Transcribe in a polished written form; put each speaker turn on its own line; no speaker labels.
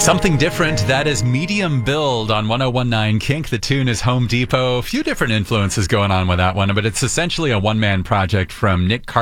Something different. That is Medium Build on 1019 Kink. The tune is Home Depot. A few different influences going on with that one, but it's essentially a one-man project from Nick